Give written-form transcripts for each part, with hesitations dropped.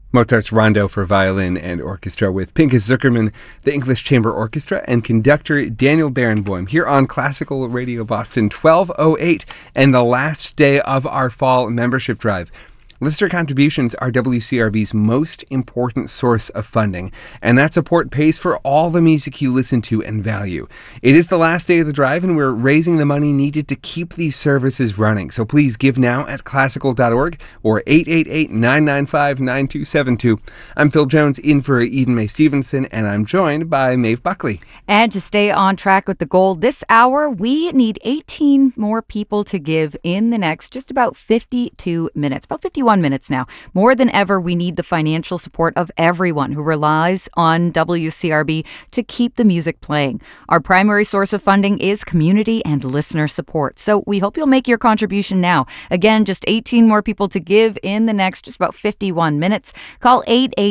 Mozart's Rondo for Violin and Orchestra with Pinchas Zuckerman, the English Chamber Orchestra, and conductor Daniel Barenboim here on Classical Radio Boston 1208 and the last day of our fall membership drive. Listener contributions are WCRB's most important source of funding, and that support pays for all the music you listen to and value. It is the last day of the drive, and we're raising the money needed to keep these services running. So please give now at classical.org or 888-995-9272. I'm Phil Jones in for Eden May Stevenson, and I'm joined by Maeve Buckley. And to stay on track with the goal this hour, we need 18 more people to give in the next just about 52 minutes, about 51 minutes now. More than ever, we need the financial support of everyone who relies on WCRB to keep the music playing. Our primary source of funding is community and listener support. So we hope you'll make your contribution now. Again, just 18 more people to give in the next just about 51 minutes. Call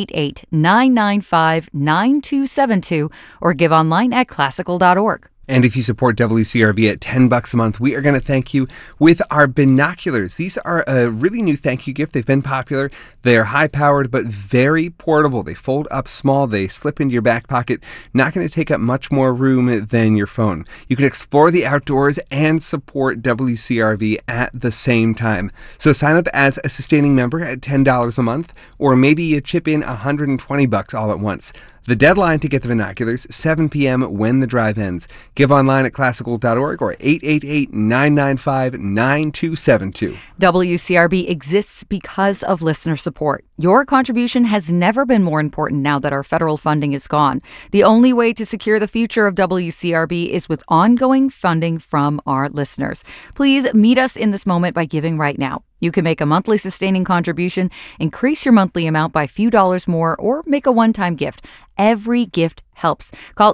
888-995-9272 or give online at classical.org. And if you support WCRB at $10 a month, we are going to thank you with our binoculars. These are a really new thank you gift. They've been popular. They're high-powered but very portable. They fold up small. They slip into your back pocket. Not going to take up much more room than your phone. You can explore the outdoors and support WCRB at the same time. So sign up as a sustaining member at $10 a month, or maybe you chip in $120 all at once. The deadline to get the binoculars, 7 p.m. when the drive ends. Give online at classical.org or 888-995-9272. WCRB exists because of listener support. Your contribution has never been more important now that our federal funding is gone. The only way to secure the future of WCRB is with ongoing funding from our listeners. Please meet us in this moment by giving right now. You can make a monthly sustaining contribution, increase your monthly amount by a few dollars more, or make a one-time gift. Every gift helps. Call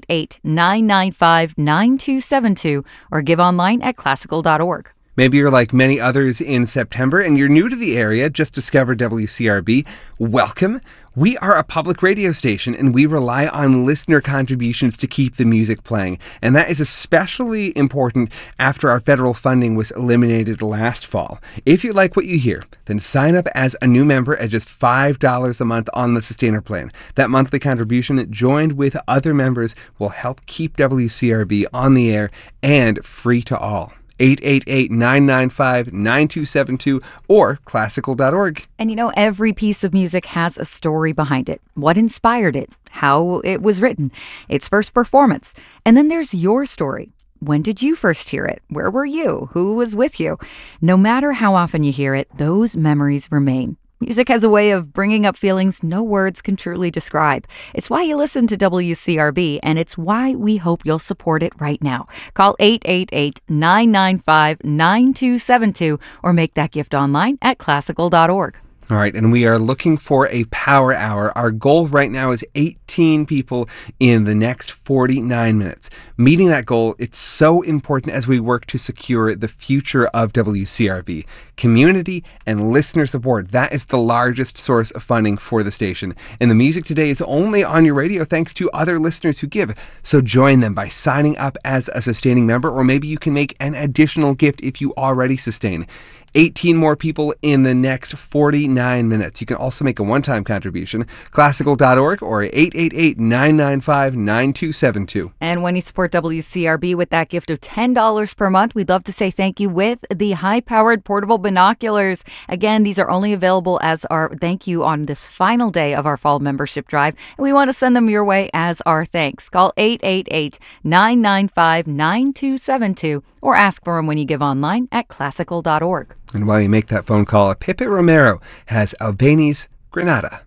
888-995-9272 or give online at classical.org. Maybe you're like many others in September and you're new to the area, just discovered WCRB. Welcome. We are a public radio station and we rely on listener contributions to keep the music playing. And that is especially important after our federal funding was eliminated last fall. If you like what you hear, then sign up as a new member at just $5 a month on the Sustainer plan. That monthly contribution, joined with other members, will help keep WCRB on the air and free to all. 888-995-9272 or classical.org. And you know, every piece of music has a story behind it. What inspired it? How it was written? Its first performance? And then there's your story. When did you first hear it? Where were you? Who was with you? No matter how often you hear it, those memories remain. Music has a way of bringing up feelings no words can truly describe. It's why you listen to WCRB, and it's why we hope you'll support it right now. Call 888-995-9272 or make that gift online at classical.org. All right, and we are looking for a power hour. Our goal right now is 18 people in the next 49 minutes. Meeting that goal, it's so important as we work to secure the future of WCRB. Community and listener support, that is the largest source of funding for the station. And the music today is only on your radio thanks to other listeners who give. So join them by signing up as a sustaining member, or maybe you can make an additional gift if you already sustain. 18 more people in the next 49 minutes. You can also make a one-time contribution. Classical.org or 888-995-9272. And when you support WCRB with that gift of $10 per month, we'd love to say thank you with the high-powered portable binoculars. Again, these are only available as our thank you on this final day of our fall membership drive, and we want to send them your way as our thanks. Call 888-995-9272 or ask for them when you give online at classical.org. And while you make that phone call, Pepe Romero has Albéniz Granada.